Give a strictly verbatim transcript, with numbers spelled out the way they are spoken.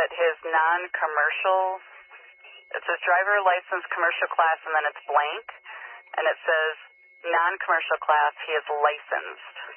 but his non-commercial, it says driver license commercial class, and then it's blank, and it says non-commercial class, he is licensed.